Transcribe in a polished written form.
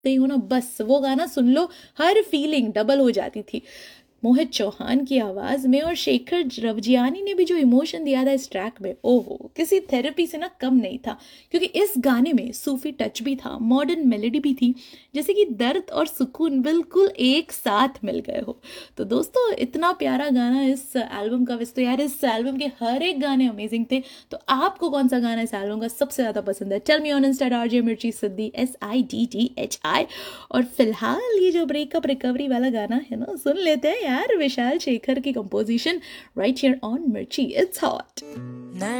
गई हो ना, बस वो गाना सुन लो, हर फीलिंग डबल हो जाती थी। मोहित चौहान की आवाज में और शेखर रवजियानी ने भी जो इमोशन दिया था इस ट्रैक में, ओहो, किसी थेरेपी से ना कम नहीं था। क्योंकि इस गाने में सूफी टच भी था, मॉडर्न मेलोडी भी थी, जैसे कि दर्द और सुकून बिल्कुल एक साथ मिल गए हो। तो दोस्तों, इतना प्यारा गाना इस एल्बम का। वैसे तो यार इस एल्बम के हर एक गाने अमेजिंग थे। तो आपको कौन सा गाना इस एल्बम का सबसे ज्यादा पसंद है? Tell me on Insta RJ मिर्ची सिद्धि SIDDHI। और फिलहाल ये जो ब्रेकअप रिकवरी वाला गाना है ना, सुन लेते हैं यार, विशाल शेखर की कंपोजिशन, राइट हियर ऑन मिर्ची, इट्स हॉट।